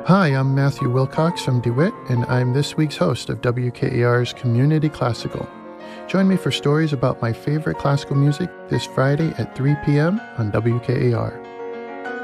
Hi, I'm Matthew Wilcox from DeWitt, and I'm this week's host of WKAR's Community Classical. Join me for stories about my favorite classical music this Friday at 3 p.m. on WKAR.